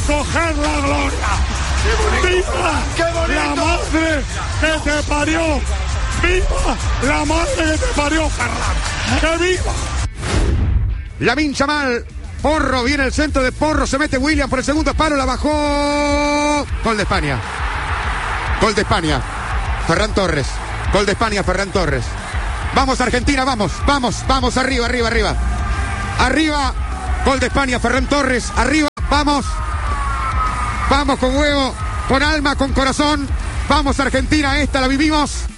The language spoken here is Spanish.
recoger la gloria. ¡Viva la madre que te parió! ¡Viva la madre que te parió, Ferran! ¡Que viva! Lamine Yamal, Porro, viene el centro de Porro, se mete William por el segundo palo, la bajó. Gol de España. Gol de España. Ferran Torres. Gol de España, Ferran Torres. Vamos Argentina, vamos, arriba. Arriba, gol de España, Ferran Torres, arriba, vamos con huevo, con alma, con corazón. Vamos Argentina, esta la vivimos.